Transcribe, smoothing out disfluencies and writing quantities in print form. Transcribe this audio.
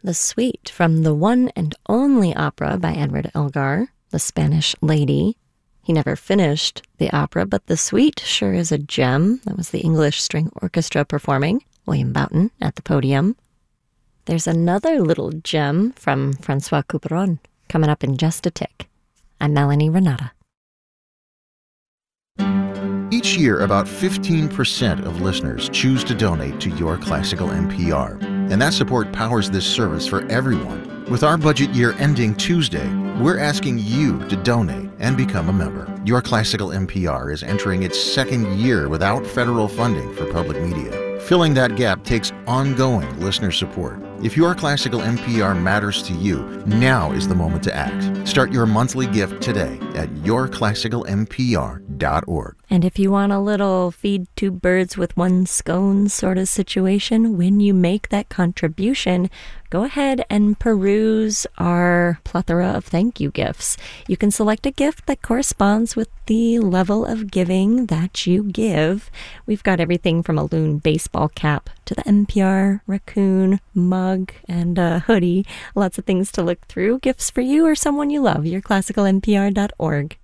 The Suite from the one and only opera by Edward Elgar, The Spanish Lady. He never finished the opera, but the suite sure is a gem. That was the English String Orchestra performing, William Boughton at the podium. There's another little gem from Francois Couperin coming up in just a tick. I'm Melanie Renata. Each year, about 15% of listeners choose to donate to Your Classical NPR, and that support powers this service for everyone. With our budget year ending Tuesday, we're asking you to donate and become a member. Your Classical NPR is entering its second year without federal funding for public media. Filling that gap takes ongoing listener support. If Your Classical NPR matters to you, now is the moment to act. Start your monthly gift today at yourclassicalnpr.org. And if you want a little feed two birds with one scone sort of situation, when you make that contribution, go ahead and peruse our plethora of thank you gifts. You can select a gift that corresponds with the level of giving that you give. We've got everything from a Loon baseball cap to the NPR raccoon mug and a hoodie. Lots of things to look through. Gifts for you or someone you love. yourclassicalnpr.org.